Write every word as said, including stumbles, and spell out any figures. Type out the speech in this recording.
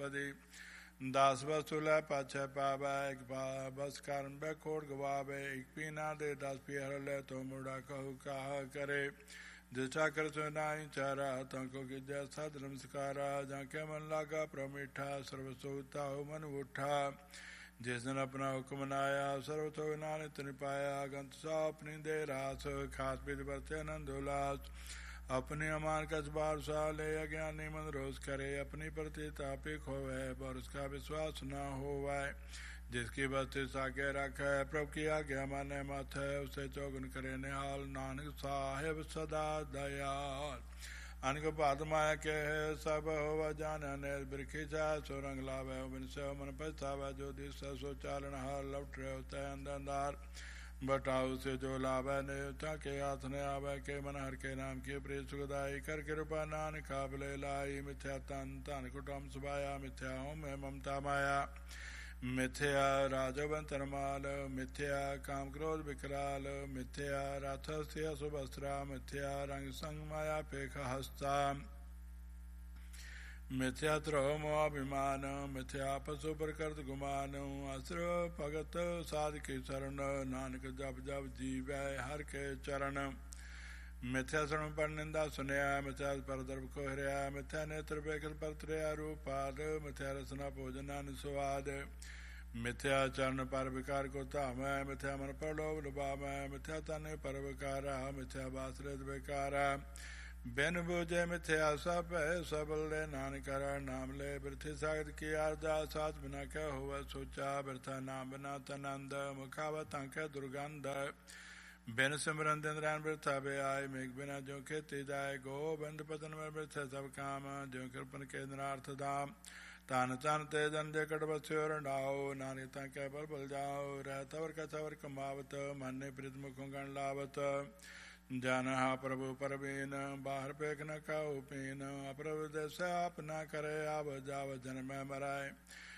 ਪਦੀ। ਦਸ ਵਸਤੂ ਲੈ ਪਾਛੈ ਪਾਵੈ, ਇੱਕ ਬਸ ਕਾਰਨ ਬੈ ਖੋੜ ਗਵਾਵੇ। ਇੱਕ ਪੀ ਨਾ ਦੇ ਦਸ ਪੀ ਹਰ ਲੈ, ਤੋ ਮੁੜਾ ਕਹੂ ਕਾਹ ਕਰੇ। ਜਿਸ ਠਾਕਰ ਸੋ ਨਾਹੀ ਚਾਰਾ, ਤਾਂ ਕੋ ਗਿਜੈ ਸਦ ਨਮਸਕਾਰਾ। ਜਾਂ ਕੇ ਮਨ ਲਾਗਾ ਪ੍ਰਮਿਠਾ, ਸਰਬ ਸੋਤਾ ਹੋ ਮਨ ਉਠਾ। ਜਿਸ ਦਿਨ ਆਪਣਾ ਹੁਕਮ ਮਨਾਇਆ, ਸਰਬ ਤੋਂ ਨਾਨਕ ਤਿਨ ਪਾਇਆ। ਗੰਤ ਸਾ ਆਪਣੀ ਦੇ ਰਾਸ, ਖਾਸ ਵਿਦ ਵਰਤੇ ਆਨੰਦ ਉਲਾਸ। अपने अमान कस बार सा ले, अज्ञानी मन रोज करे। अपनी प्रति तापी खोवे, पर उसका विश्वास न होवे। जिसकी बस्ती साके रखे, प्रभु की आज्ञा माने मत है। उसे चौगुन करे निहाल, नानक साहेब सदा दयाल। अनक बात माया के है सब होवा, जाने ने बिरखी जाए सो रंग लावे। बिन से मन पछतावे, जो दिस सो चालन हार। लौट रहे होते अंदर बटाऊ से जो लाभै, नेवता के हाथ ने आवे। के मन हर के नाम की प्रिय सुखदाई, कर कृपा नानक काबले लाई। मिथ्या तन तन कुटुम सुभाया, मिथ्या ओम ममता माया। मिथ्या राजवंतन माल, मिथ्या काम क्रोध विकराल। मिथ्या राथस्य सुभस्त्रा, मिथ्या रंग संग माया पेख हस्ता। मिथ्या द्रोह मोहाभिमान, मिथ्या पशु प्रकृत गुमान। असुर भगत साध की शरण, नानक जप जप जीवै हर के चरण। मिथ्या श्रवण पर निंदा सुनया, मिथ्या पर दर्भ को हरया। मिथ्या नेत्र बेखल पर त्रिया रूपाद, मिथ्या रसना भोजन अनुस्वाद। मिथ्या चरण पर विकार को धामै, मिथ्या मन पर लोभ लुभामै। मिथ्या तन पर विकारा, मिथ्या बासरेत बेकारा। बिन बूझे मिथ्या सब है, सबल ले नानक नाम ले। वृथि सागत की आरदा, साथ बिना क्या हुआ सोचा। वृथा नाम बिना तनंद, मुखावत आंखें दुर्गंध। बिन सिमरन दिन रैन वृथा बे आए, मेघ बिना जो खेती जाए। गोबिंद पतन में वृथा सब काम, जो कृपन के नार्थ धाम। तान तन ते जन जे कट बस्यो रंडाओ, नानक ता कै बल बल जाओ। रहत वर का सवर कमावत, मन ने प्रीत मुख गण लावत। जन हा प्रभु परवीन, बाहर पेख न खाओ पीन। अप्रभु जैसे आप न करे, आव जाव जन में मराए।